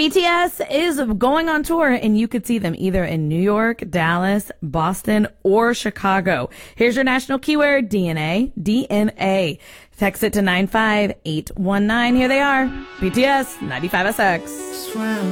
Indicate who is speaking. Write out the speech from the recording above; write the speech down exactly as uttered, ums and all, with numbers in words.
Speaker 1: B T S is going on tour, and you could see them either in New York, Dallas, Boston, or Chicago. Here's your national keyword, D N A. D N A. Text it to nine five eight one nine. Here they are. B T S, ninety-five S X.